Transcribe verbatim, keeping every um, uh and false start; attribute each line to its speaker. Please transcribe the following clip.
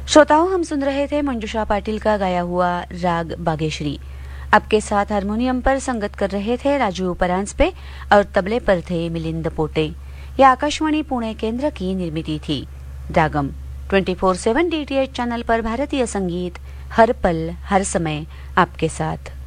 Speaker 1: श्रोताओं, हम सुन रहे थे मंजुषा पाटिल का गाया हुआ राग बागेश्वरी। आपके साथ हारमोनियम पर संगत कर रहे थे राजू परांजपे और तबले पर थे मिलिंद पोटे। यह आकाशवाणी पुणे केंद्र की निर्मिति थी। रागम ट्वेंटी फोर सेवन डीटीएच चैनल पर भारतीय संगीत हर पल हर समय आपके साथ।